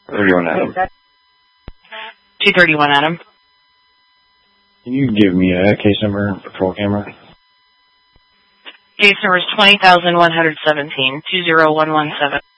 31 Adam. 231 Adam. Can you give me a case number and patrol camera? Case number is 20,117, 20117.